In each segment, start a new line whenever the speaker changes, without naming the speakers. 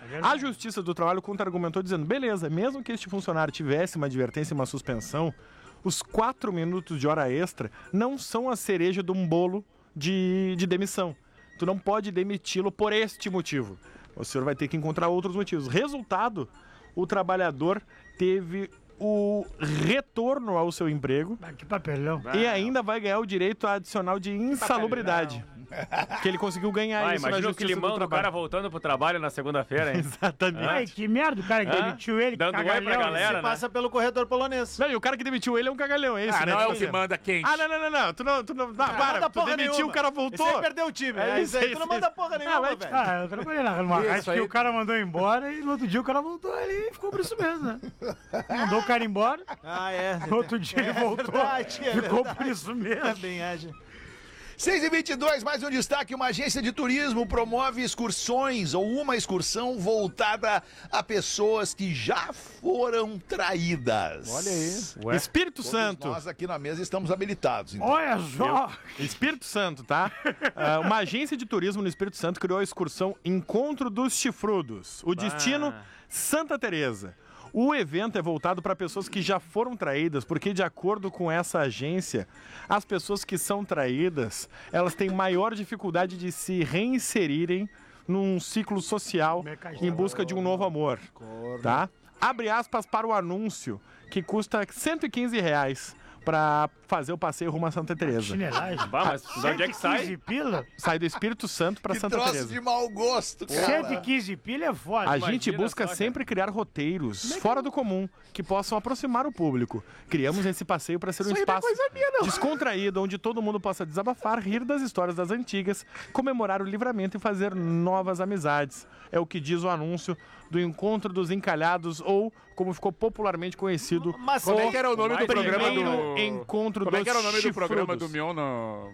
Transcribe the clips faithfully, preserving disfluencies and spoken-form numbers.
É
A Justiça do Trabalho contra-argumentou dizendo, beleza, mesmo que este funcionário tivesse uma advertência e uma suspensão, os quatro minutos de hora extra não são a cereja de um bolo de, de demissão. Tu não pode demiti-lo por este motivo. O senhor vai ter que encontrar outros motivos. Resultado, o trabalhador teve o retorno ao seu emprego.
Que papelão.
E ainda vai ganhar o direito adicional de insalubridade. Que ele conseguiu ganhar
Ah,
isso na
imagina o
Justiça do
climão do,
Trabalho.
cara voltando pro trabalho na segunda-feira, hein?
Exatamente.
Ai, que merda, o cara que
Hã?
demitiu ele.
Dando oi pra
cagalhão.
galera,
Se
né?
passa pelo corredor polonês.
Não, e o cara que demitiu ele é um cagalhão, é isso,
Ah,
né?
não é
Tipo
o que
assim.
manda quente.
Ah, não, não, não, não. Tu não. Tu não. Ah, para,
manda
tu
porra
demitiu,
nenhuma.
o cara voltou.
Esse aí perdeu o time.
É
É,
isso
isso aí.
aí,
Tu não
isso
manda
aí.
porra
Ah,
nenhuma,
vai te-
velho.
Ah, eu trabalhei na numa
Isso
rádio
aí.
que o cara mandou embora e no outro dia o cara voltou ali e ficou por isso mesmo, né? Mandou o cara embora,
Ah, é.
no outro dia ele voltou,
verdade, é
ficou
verdade.
por isso
É
mesmo.
bem ágil.
seis e vinte e dois, mais um destaque. Uma agência de turismo promove excursões ou uma excursão voltada a pessoas que já foram traídas.
Olha aí.
Espírito
Todos
Santo.
nós aqui na mesa estamos habilitados. Então.
Olha só!
Espírito Santo, tá? Ah, uma agência de turismo no Espírito Santo criou a excursão Encontro dos Chifrudos. O destino, Santa Teresa. O evento é voltado para pessoas que já foram traídas, porque de acordo com essa agência, as pessoas que são traídas, elas têm maior dificuldade de se reinserirem num ciclo social em busca de um novo amor, tá? Abre aspas para o anúncio, que custa cento e quinze reais para fazer o passeio rumo a Santa Teresa.
Chinelagem.
Bah, mas de onde é que
cento e quinze
sai?
pila?
Sai do Espírito Santo para
Que
Santa
troço
Teresa.
de mau gosto, cara.
cento e quinze pila é foda.
A
Imagina
gente busca
só, cara.
sempre criar roteiros fora do comum que possam aproximar o público. Criamos esse passeio para ser um espaço descontraído, onde todo mundo possa desabafar, rir das histórias das antigas, comemorar o livramento e fazer novas amizades. É o que diz o anúncio do Encontro dos Encalhados, ou como ficou popularmente conhecido,
Mas
Como é que era o nome
Mais
do programa
primeiro
do...
Encontro
Como é
dos
que era o nome do
Chifrudos.
programa do Mion no...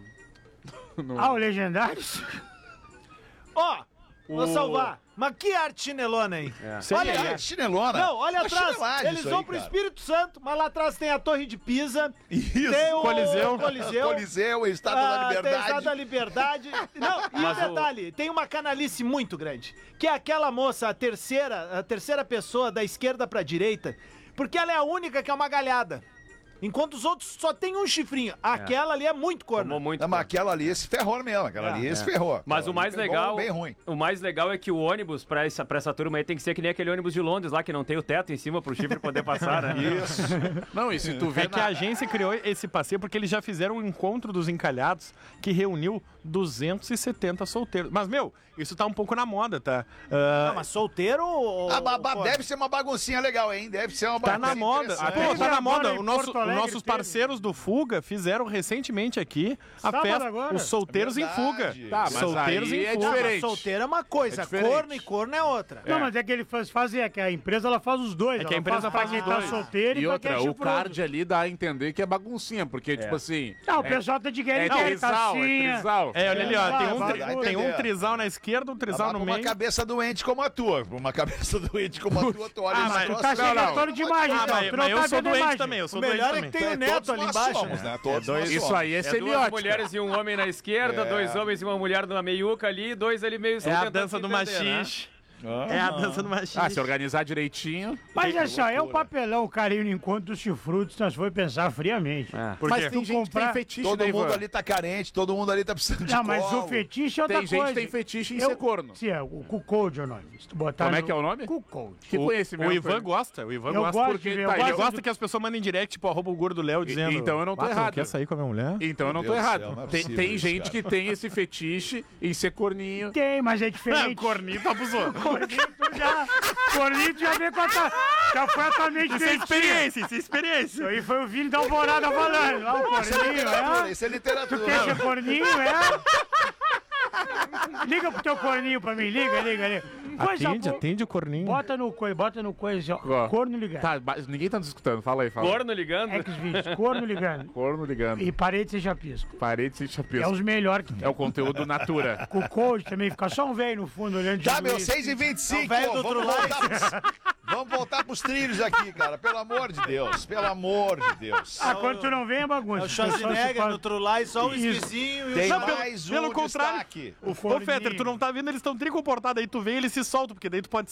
no...
Ah, o Legendários?
Ó, vou salvar. Mas que arte chinelona, hein?
Sei
Olha
lá.
aí.
Chinelona.
Não, olha
Uma
atrás.
chinelagem
Eles
isso
vão
aí,
pro
cara.
Espírito Santo, mas lá atrás tem a Torre de Pisa.
Isso.
Tem o
Coliseu.
Coliseu.
Coliseu, Estátua da
Ah, tem
Liberdade.
Estado da Liberdade. Não, e
Mas
um
o-
detalhe, tem uma canalice muito grande, que é aquela moça, a terceira, a terceira pessoa da esquerda pra direita, porque ela é a única que é uma galhada. Enquanto os outros só tem um chifrinho. Aquela ali é muito corno.
Tomou muito.
Não, mas aquela ali se ferrou mesmo. Aquela ali se ferrou.
Mas
Aquela
o mais
ali pegou
legal,
Bem ruim.
o mais legal é que o ônibus pra essa, pra essa turma aí tem que ser que nem aquele ônibus de Londres lá, que não tem o teto em cima pro chifre poder passar, né?
Isso.
Não, e se tu vê
É que a agência criou esse passeio porque eles já fizeram um Encontro dos Encalhados que reuniu duzentos e setenta solteiros. Mas, meu, isso tá um pouco na moda, tá? Ah,
Não, mas solteiro ou...
Ah, ba- ba-
ou-
deve ser uma baguncinha legal, hein? Deve ser uma
Tá
baguncinha
na moda.
interessante.
Pô, tá na moda.
agora em
O nosso-
Porto Alegre
os nossos
teve.
parceiros do Fuga fizeram recentemente aqui a
Sábado
festa.
agora.
Os solteiros em fuga.
Verdade.
Tá, mas
solteiros
aí
em
é
fuga.
Não, mas
diferente.
solteiro é uma coisa,
É diferente.
corno e corno é outra.
Não, mas é que ele faz, faz é que a empresa ela faz os dois.
É que a
ela
empresa
pra
faz
quem
os
tá
dois.
solteiro e,
E
pra quem é
outra, o
chifrudo.
card ali dá a entender que é baguncinha, porque, tipo assim...
Não, o
é-
pessoal tá de
É
querer
trisal, é
tacinha.
trisal.
É, olha ali, ó.
É,
Tem um,
vai,
tri-
vai
tem um
entender.
trisal na esquerda, um trisal
Mas
no
pra uma
meio.
cabeça doente como a tua. Pra uma cabeça doente como a tua, tu olha
Ah,
esse
mas
Tu
troço,
tá
não,
sem
não.
retorno de imagem,
Ah,
então.
mas,
Tu
mas
não
eu
tá
sou
vendo a
doente
imagem.
também, eu sou
O
doente
melhor é
também.
que tem o
É,
neto
todos
ali
nós
embaixo.
somos, né? Todos
dois-
nós
Isso
somos.
aí é
É duas
semiótica.
mulheres e um homem na esquerda,
É.
dois homens e uma mulher numa meiuca ali, dois ali meio
É
soltos
a
tentando
dança
se
do
entender, né?
machixe. É a dança do machixe.
Ah, se organizar direitinho...
Mas é só, é um papelão, o cara ir no encontro dos chifrudos, nós foi pensar friamente.
É.
Por
Mas
quê?
tem
Tu
gente que tem
comprar-
fetiche,
Todo
né,
mundo
Ivan?
ali tá carente, todo mundo ali tá precisando de
Não, mas
colo.
o fetiche é outra
Tem gente
coisa.
que tem fetiche em
Eu-
ser corno.
Sim, é, o Cuckold é o nome. Se tu botar
Como é
no-
que é o nome?
Cuckold.
Que
O,
conhecimento.
o Ivan
foi?
gosta, o Ivan
Eu
gosta.
gosto
porque
de ver, eu
tá,
Ele
gosto
gosta
de-
que as pessoas mandem direct, tipo, arroba o gordo Léo, dizendo...
então eu não tô
"Ah, tu
errado."
quer sair com a minha mulher?
Então eu não
Meu
tô
Deus do
errado.
céu, não é
tem
possível
tem
isso,
gente
cara.
que tem esse fetiche em ser corninho.
Tem, mas é diferente.
Corninho, tu abusou.
Corninho, tu já... Corninho, tu já vê com a tua... Já foi a tua mente
Isso é
feitinha.
experiência, isso é
Isso
experiência.
aí foi o Vini da Alvorada falando. Lá o
Isso é
corninho,
literatura,
é?
isso é literatura.
Tu quer ser corninho, é? Liga pro teu corninho pra mim, liga, liga, liga. Coisa
Atende,
boa.
atende o corninho.
Bota no coisa, bota no coisa, ó.
Ó.
Corno ligando.
Tá, mas ninguém tá nos escutando. Fala aí, fala.
Corno ligando.
Xvideos, corno ligando.
Corno ligando.
E parede sem chapisco.
Parede sem
É
chapisco.
os melhores que tem.
É o conteúdo natura.
Com o coach também fica só um velho no fundo olhando de
Tá, meu,
juiz.
seis e vinte e cinco.
É o velho do
Vamos
Trulai.
voltar, pros- vamos voltar pros trilhos aqui, cara. Pelo amor de Deus. Pelo amor de Deus.
Ah, quando tu não vem é bagunça.
É o Schwarzenegger no Trulai, só o
Isso.
esquisinho e o...
Tem
Não, pelo-
mais um
pelo contrário.
destaque.
O Ô,
corninho.
Fetter, tu não tá vendo, eles estão tricomportados aí, tu vê e eles se soltam, porque daí tu pode